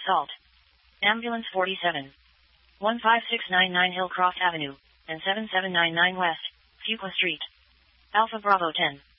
Salt. Ambulance 47. 15699 Hillcroft Avenue, and 7799 West, Fuqua Street. Alpha Bravo 10.